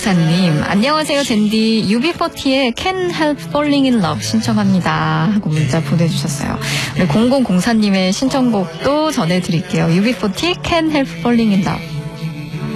0054님, 안녕하세요, 젠디. UB40의 Can't Help Falling in Love 신청합니다. 하고 문자 보내주셨어요. 우리 0004님의 신청곡도 전해드릴게요. UB40 Can't Help Falling in Love.